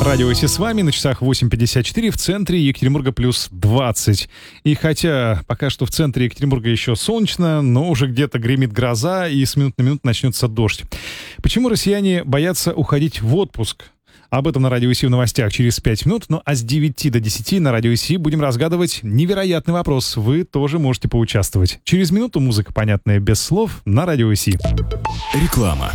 Радио Си с вами, на часах 8:54, в центре Екатеринбурга плюс 20. И хотя пока что в центре Екатеринбурга еще солнечно, но уже где-то гремит гроза, и с минут на минуту начнется дождь. Почему россияне боятся уходить в отпуск? Об этом на Радио Си в новостях через 5 минут. Ну а с 9 до 10 на Радио Си будем разгадывать невероятный вопрос. Вы тоже можете поучаствовать. Через минуту музыка, понятная без слов, на Радио Си. Реклама.